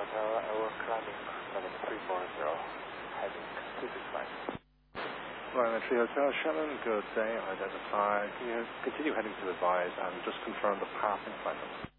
Hotel, our climbing level 340, heading 265. Lima Tree Hotel, Shannon, good day, identify. Can you continue heading to advise and just confirm the passing flight number?